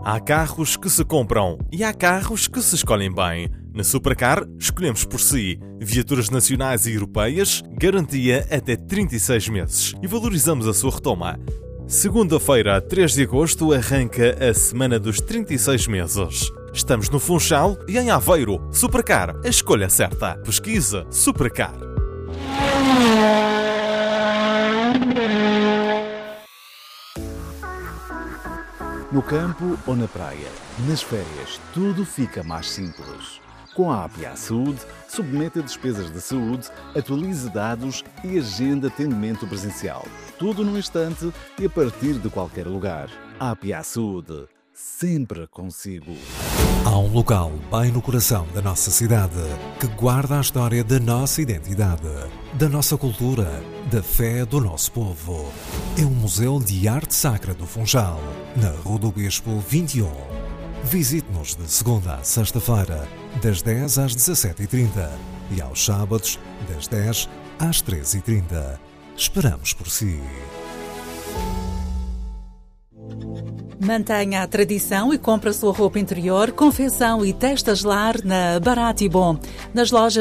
Há carros que se compram e há carros que se escolhem bem. Na Supercar, escolhemos por si. Viaturas nacionais e europeias, garantia até 36 meses. E valorizamos a sua retoma. Segunda-feira, 3 de agosto, arranca a semana dos 36 meses. Estamos no Funchal e em Aveiro. Supercar, a escolha certa. Pesquisa Supercar. No campo ou na praia, nas férias, tudo fica mais simples. Com a APA Saúde, submeta despesas de saúde, atualize dados e agenda atendimento presencial. Tudo num instante e a partir de qualquer lugar. APA Saúde, sempre consigo. Há um local bem no coração da nossa cidade que guarda a história da nossa identidade, da nossa cultura, da fé do nosso povo. É o Museu de Arte Sacra do Funchal, na Rua do Bispo 21. Visite-nos de segunda a sexta-feira, das 10 às 17h30 e aos sábados, das 10 às 13h30. Esperamos por si. Mantenha a tradição e compre a sua roupa interior, confecção e testas lar na Barato e Bom. Nas lojas